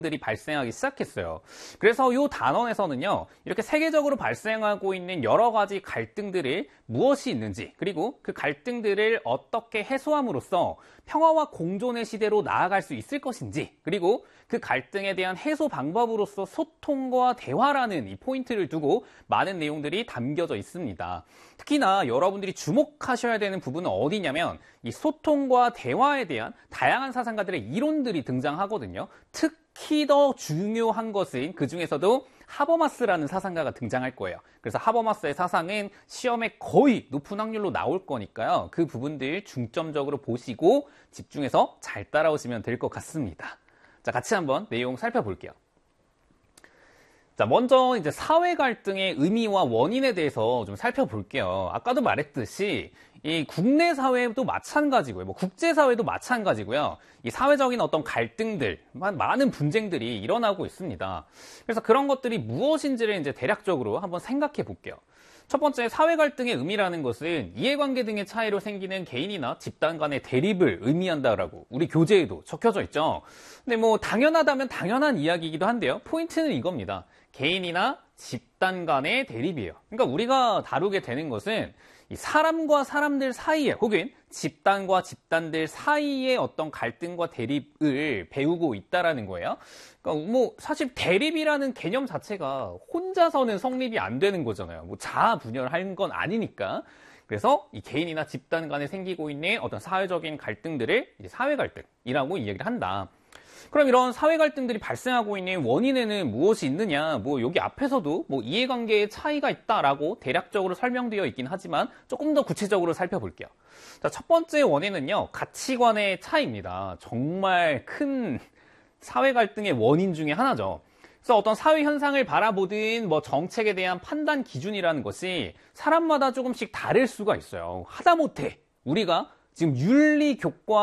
들이 발생하기 시작했어요. 그래서 이 단원에서는요, 이렇게 세계적으로 발생하고 있는 여러 가지 갈등들이 무엇이 있는지, 그리고 그 갈등들을 어떻게 해소함으로써 평화와 공존의 시대로 나아갈 수 있을 것인지, 그리고 그 갈등에 대한 해소 방법으로서 소통과 대화라는 이 포인트를 두고 많은 내용들이 담겨져 있습니다. 특히나 여러분들이 주목하셔야 되는 부분은 어디냐면 이 소통과 대화에 대한 다양한 사상가들의 이론들이 등장하거든요. 특히 더 중요한 것은 그 중에서도 하버마스라는 사상가가 등장할 거예요. 그래서 하버마스의 사상은 시험에 거의 높은 확률로 나올 거니까요. 그 부분들 중점적으로 보시고 집중해서 잘 따라오시면 될 것 같습니다. 자, 같이 한번 내용 살펴볼게요. 자, 먼저 이제 사회 갈등의 의미와 원인에 대해서 좀 살펴볼게요. 아까도 말했듯이 이 국내 사회도 마찬가지고요. 뭐 국제 사회도 마찬가지고요. 이 사회적인 어떤 갈등들, 많은 분쟁들이 일어나고 있습니다. 그래서 그런 것들이 무엇인지를 이제 대략적으로 한번 생각해 볼게요. 첫 번째, 사회 갈등의 의미라는 것은 이해관계 등의 차이로 생기는 개인이나 집단 간의 대립을 의미한다라고 우리 교재에도 적혀져 있죠. 근데 뭐 당연하다면 당연한 이야기이기도 한데요. 포인트는 이겁니다. 개인이나 집단 간의 대립이에요. 그러니까 우리가 다루게 되는 것은 이 사람과 사람들 사이에 혹은 집단과 집단들 사이의 어떤 갈등과 대립을 배우고 있다라는 거예요. 그러니까 뭐 사실 대립이라는 개념 자체가 혼자서는 성립이 안 되는 거잖아요. 뭐 자아 분열한 건 아니니까. 그래서 이 개인이나 집단 간에 생기고 있는 어떤 사회적인 갈등들을 이제 사회 갈등이라고 이야기를 한다. 그럼 이런 사회 갈등들이 발생하고 있는 원인에는 무엇이 있느냐? 뭐 여기 앞에서도 뭐 이해관계의 차이가 있다라고 대략적으로 설명되어 있긴 하지만 조금 더 구체적으로 살펴볼게요. 자, 첫 번째 원인은요, 가치관의 차이입니다. 정말 큰 사회 갈등의 원인 중에 하나죠. 그래서 어떤 사회 현상을 바라보든 뭐 정책에 대한 판단 기준이라는 것이 사람마다 조금씩 다를 수가 있어요. 하다못해 우리가 지금 윤리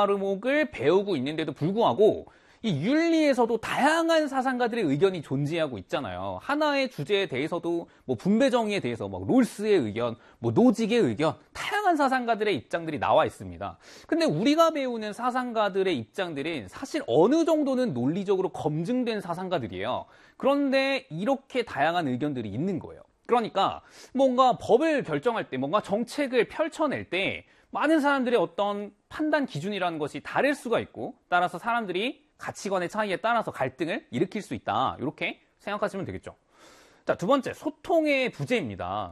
교과목을 배우고 있는데도 불구하고 이 윤리에서도 다양한 사상가들의 의견이 존재하고 있잖아요. 하나의 주제에 대해서도 뭐 분배 정의에 대해서 막 롤스의 의견, 뭐 노직의 의견, 다양한 사상가들의 입장들이 나와 있습니다. 근데 우리가 배우는 사상가들의 입장들은 사실 어느 정도는 논리적으로 검증된 사상가들이에요. 그런데 이렇게 다양한 의견들이 있는 거예요. 그러니까 뭔가 법을 결정할 때, 뭔가 정책을 펼쳐낼 때 많은 사람들의 어떤 판단 기준이라는 것이 다를 수가 있고, 따라서 사람들이 가치관의 차이에 따라서 갈등을 일으킬 수 있다. 이렇게 생각하시면 되겠죠. 자, 두 번째, 소통의 부재입니다.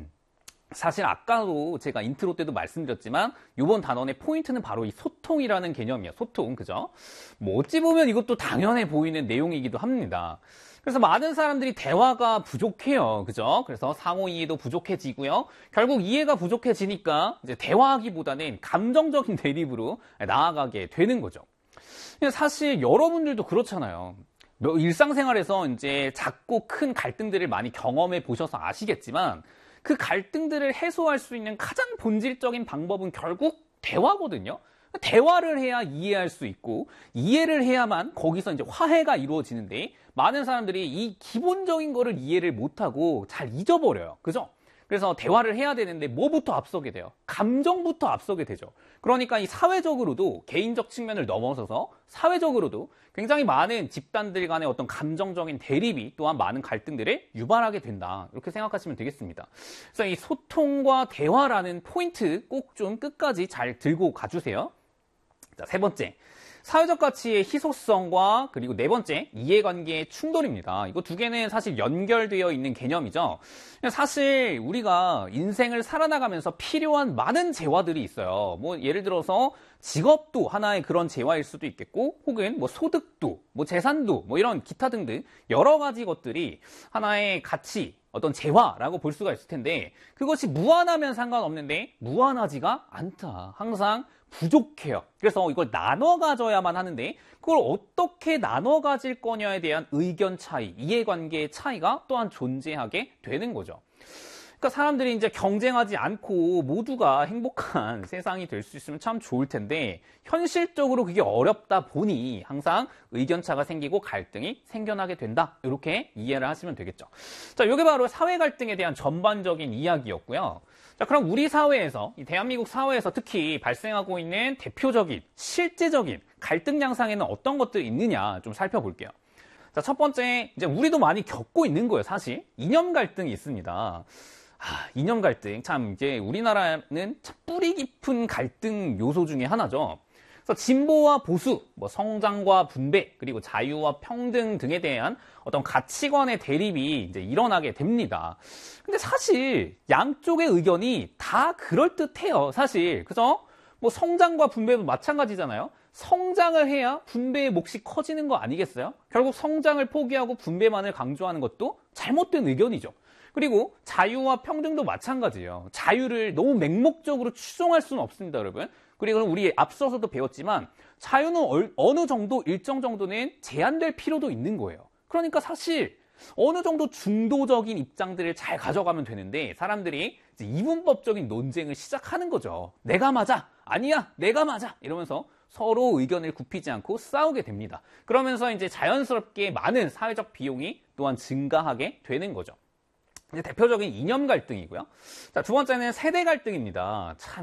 사실 아까도 제가 인트로 때도 말씀드렸지만 이번 단원의 포인트는 바로 이 소통이라는 개념이에요. 소통, 그죠? 뭐 어찌 보면 이것도 당연해 보이는 내용이기도 합니다. 그래서 많은 사람들이 대화가 부족해요. 그죠? 그래서 상호 이해도 부족해지고요. 결국 이해가 부족해지니까 이제 대화하기보다는 감정적인 대립으로 나아가게 되는 거죠. 사실 여러분들도 그렇잖아요. 일상생활에서 이제 작고 큰 갈등들을 많이 경험해 보셔서 아시겠지만 그 갈등들을 해소할 수 있는 가장 본질적인 방법은 결국 대화거든요. 대화를 해야 이해할 수 있고 이해를 해야만 거기서 이제 화해가 이루어지는데 많은 사람들이 이 기본적인 거를 이해를 못하고 잘 잊어버려요. 그죠? 그래서 대화를 해야 되는데 뭐부터 앞서게 돼요? 감정부터 앞서게 되죠. 그러니까 이 사회적으로도 개인적 측면을 넘어서서 사회적으로도 굉장히 많은 집단들 간의 어떤 감정적인 대립이 또한 많은 갈등들을 유발하게 된다. 이렇게 생각하시면 되겠습니다. 그래서 이 소통과 대화라는 포인트 꼭 좀 끝까지 잘 들고 가주세요. 자, 세 번째. 사회적 가치의 희소성과 그리고 네 번째, 이해관계의 충돌입니다. 이거 두 개는 사실 연결되어 있는 개념이죠. 사실 우리가 인생을 살아나가면서 필요한 많은 재화들이 있어요. 뭐 예를 들어서 직업도 하나의 그런 재화일 수도 있겠고, 혹은 뭐 소득도, 뭐 재산도, 뭐 이런 기타 등등 여러 가지 것들이 하나의 가치, 어떤 재화라고 볼 수가 있을 텐데 그것이 무한하면 상관없는데 무한하지가 않다. 항상 부족해요. 그래서 이걸 나눠 가져야만 하는데 그걸 어떻게 나눠 가질 거냐에 대한 의견 차이, 이해관계의 차이가 또한 존재하게 되는 거죠. 그러니까 사람들이 이제 경쟁하지 않고 모두가 행복한 세상이 될 수 있으면 참 좋을 텐데 현실적으로 그게 어렵다 보니 항상 의견차가 생기고 갈등이 생겨나게 된다. 이렇게 이해를 하시면 되겠죠. 자, 이게 바로 사회 갈등에 대한 전반적인 이야기였고요. 자, 그럼 우리 사회에서, 이 대한민국 사회에서 특히 발생하고 있는 대표적인 실제적인 갈등 양상에는 어떤 것들이 있느냐 좀 살펴볼게요. 자, 첫 번째, 이제 우리도 많이 겪고 있는 거예요, 사실. 이념 갈등이 있습니다. 이념 갈등. 참, 이제 우리나라는 참 뿌리 깊은 갈등 요소 중에 하나죠. 그래서 진보와 보수, 뭐 성장과 분배, 그리고 자유와 평등 등에 대한 어떤 가치관의 대립이 이제 일어나게 됩니다. 근데 사실 양쪽의 의견이 다 그럴듯해요, 사실. 그죠? 뭐 성장과 분배도 마찬가지잖아요. 성장을 해야 분배의 몫이 커지는 거 아니겠어요? 결국 성장을 포기하고 분배만을 강조하는 것도 잘못된 의견이죠. 그리고 자유와 평등도 마찬가지예요. 자유를 너무 맹목적으로 추종할 수는 없습니다, 여러분. 그리고 우리 앞서서도 배웠지만 자유는 어느 정도 일정 정도는 제한될 필요도 있는 거예요. 그러니까 사실 어느 정도 중도적인 입장들을 잘 가져가면 되는데 사람들이 이제 이분법적인 논쟁을 시작하는 거죠. 내가 맞아, 아니야, 내가 맞아 이러면서 서로 의견을 굽히지 않고 싸우게 됩니다. 그러면서 이제 자연스럽게 많은 사회적 비용이 또한 증가하게 되는 거죠. 이제 대표적인 이념 갈등이고요. 자, 두 번째는 세대 갈등입니다. 참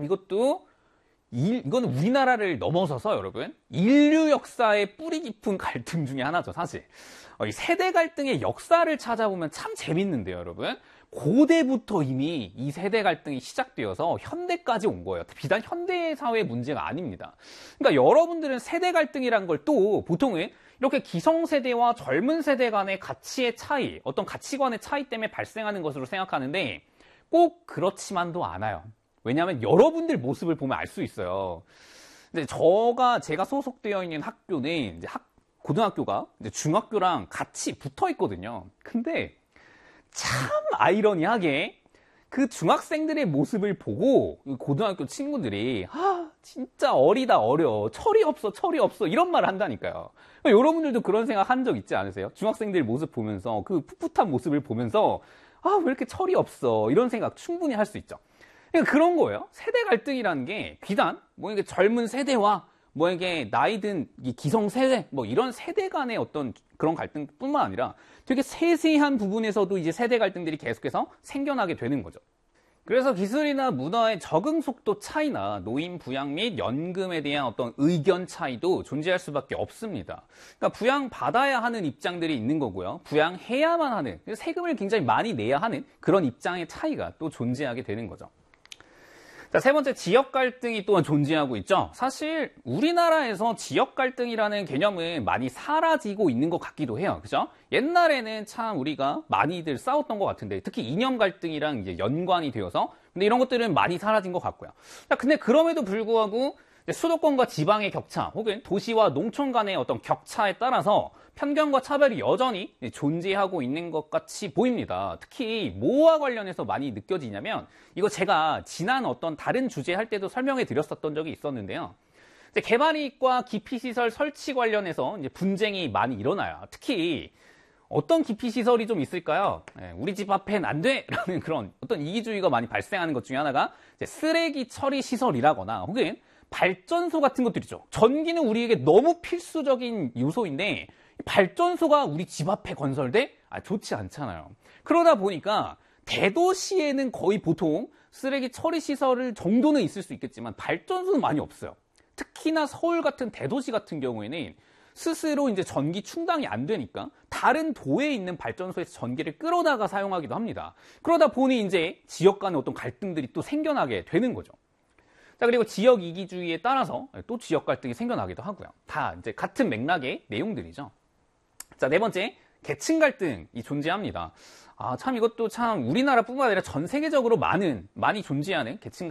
이거는 우리나라를 넘어서서 여러분 인류 역사의 뿌리 깊은 갈등 중에 하나죠, 사실. 이 세대 갈등의 역사를 찾아보면 참 재밌는데요, 여러분. 고대부터 이미 이 세대 갈등이 시작되어서 현대까지 온 거예요. 비단 현대 사회의 문제가 아닙니다. 그러니까 여러분들은 세대 갈등이란 걸 또 보통은 이렇게 기성세대와 젊은 세대 간의 가치의 차이, 어떤 가치관의 차이 때문에 발생하는 것으로 생각하는데 꼭 그렇지만도 않아요. 왜냐하면 여러분들 모습을 보면 알 수 있어요. 근데 제가 소속되어 있는 학교는 이제 고등학교가 이제 중학교랑 같이 붙어 있거든요. 근데 참 아이러니하게 그 중학생들의 모습을 보고 고등학교 친구들이 진짜 어리다 어려, 철이 없어 이런 말을 한다니까요. 여러분들도 그런 생각 한 적 있지 않으세요? 중학생들 모습 보면서 그 풋풋한 모습을 보면서 왜 이렇게 철이 없어 이런 생각 충분히 할 수 있죠. 그러니까 그런 거예요. 세대 갈등이라는 게 비단 뭐 이게 젊은 세대와 뭐 이게 나이든 기성 세대 뭐 이런 세대 간의 어떤 그런 갈등뿐만 아니라 되게 세세한 부분에서도 이제 세대 갈등들이 계속해서 생겨나게 되는 거죠. 그래서 기술이나 문화의 적응 속도 차이나 노인 부양 및 연금에 대한 어떤 의견 차이도 존재할 수밖에 없습니다. 그러니까 부양받아야 하는 입장들이 있는 거고요. 부양해야만 하는, 세금을 굉장히 많이 내야 하는 그런 입장의 차이가 또 존재하게 되는 거죠. 자, 세 번째, 지역 갈등이 또한 존재하고 있죠. 사실 우리나라에서 지역 갈등이라는 개념은 많이 사라지고 있는 것 같기도 해요. 그죠? 옛날에는 참 우리가 많이들 싸웠던 것 같은데 특히 이념 갈등이랑 이제 연관이 되어서 근데 이런 것들은 많이 사라진 것 같고요. 자, 근데 그럼에도 불구하고 수도권과 지방의 격차 혹은 도시와 농촌 간의 어떤 격차에 따라서 편견과 차별이 여전히 존재하고 있는 것 같이 보입니다. 특히 뭐와 관련해서 많이 느껴지냐면 이거 제가 지난 어떤 다른 주제 할 때도 설명해 드렸었던 적이 있었는데요. 개발 이익과 기피시설 설치 관련해서 이제 분쟁이 많이 일어나요. 특히 어떤 기피시설이 좀 있을까요? 우리 집 앞엔 안 돼! 라는 그런 어떤 이기주의가 많이 발생하는 것 중에 하나가 쓰레기 처리 시설이라거나 혹은 발전소 같은 것들이죠. 전기는 우리에게 너무 필수적인 요소인데 발전소가 우리 집 앞에 건설돼? 좋지 않잖아요. 그러다 보니까 대도시에는 거의 보통 쓰레기 처리 시설 정도는 있을 수 있겠지만 발전소는 많이 없어요. 특히나 서울 같은 대도시 같은 경우에는 스스로 이제 전기 충당이 안 되니까 다른 도에 있는 발전소에서 전기를 끌어다가 사용하기도 합니다. 그러다 보니 이제 지역 간의 어떤 갈등들이 또 생겨나게 되는 거죠. 자, 그리고 지역 이기주의에 따라서 또 지역 갈등이 생겨나기도 하고요. 다 이제 같은 맥락의 내용들이죠. 자, 네 번째, 계층 갈등이 존재합니다. 참 이것도 참 우리나라뿐만 아니라 전 세계적으로 많이 존재하는 계층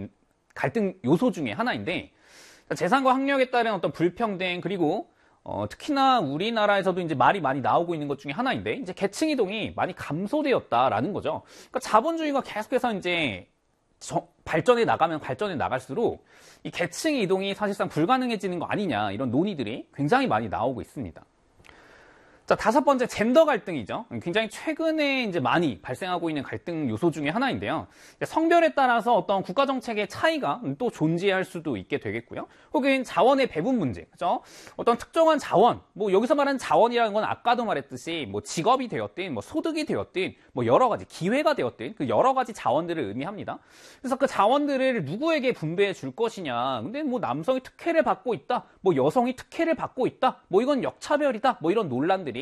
갈등 요소 중에 하나인데 재산과 학력에 따른 어떤 불평등 그리고 특히나 우리나라에서도 이제 말이 많이 나오고 있는 것 중에 하나인데 이제 계층 이동이 많이 감소되었다라는 거죠. 그러니까 자본주의가 계속해서 이제 발전해 나갈수록 이 계층 이동이 사실상 불가능해지는 거 아니냐 이런 논의들이 굉장히 많이 나오고 있습니다. 자, 다섯 번째, 젠더 갈등이죠. 굉장히 최근에 이제 많이 발생하고 있는 갈등 요소 중에 하나인데요. 성별에 따라서 어떤 국가 정책의 차이가 또 존재할 수도 있게 되겠고요. 혹은 자원의 배분 문제, 그죠? 어떤 특정한 자원, 뭐 여기서 말하는 자원이라는 건 아까도 말했듯이 뭐 직업이 되었든, 뭐 소득이 되었든, 뭐 여러 가지 기회가 되었든 그 여러 가지 자원들을 의미합니다. 그래서 그 자원들을 누구에게 분배해 줄 것이냐. 근데 뭐 남성이 특혜를 받고 있다, 뭐 여성이 특혜를 받고 있다, 뭐 이건 역차별이다, 뭐 이런 논란들이